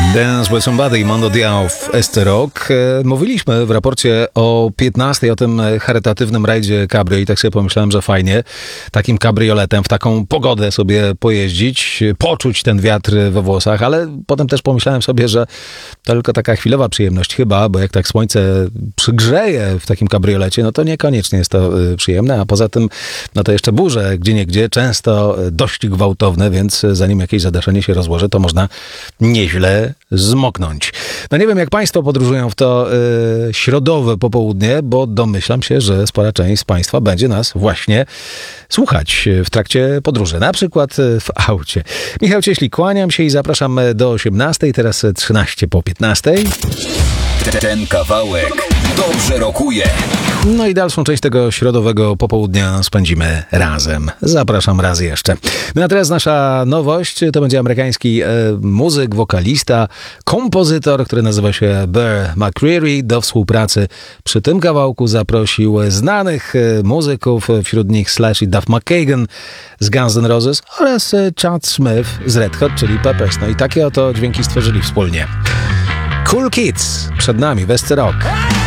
Dance with Somebody, Mondo Diao w Rock. Mówiliśmy w raporcie o 15 o tym charytatywnym rajdzie cabrio i tak sobie pomyślałem, że fajnie takim kabrioletem w taką pogodę sobie pojeździć, poczuć ten wiatr we włosach, ale potem też pomyślałem sobie, że to tylko taka chwilowa przyjemność chyba, bo jak tak słońce przygrzeje w takim kabriolecie, no to niekoniecznie jest to przyjemne, a poza tym no to jeszcze burze gdzieniegdzie, często dość gwałtowne, więc zanim jakieś zadaszenie się rozłoży, to można nieźle zmoknąć. No nie wiem, jak państwo podróżują w to środowe popołudnie, bo domyślam się, że spora część z państwa będzie nas właśnie słuchać w trakcie podróży, na przykład w aucie. Michał Cieślik, kłaniam się i zapraszam do 18, teraz 13 po 15. Ten kawałek dobrze rokuje. No i dalszą część tego środowego popołudnia spędzimy razem. Zapraszam raz jeszcze. No a teraz nasza nowość, to będzie amerykański muzyk, wokalista, kompozytor, który nazywa się Bear McCreary. Do współpracy przy tym kawałku zaprosił znanych muzyków, wśród nich Slash i Duff McKagan z Guns N' Roses oraz Chad Smith z Red Hot Chili Peppers. No i takie oto dźwięki stworzyli wspólnie. Cool Kids przed nami w Rock.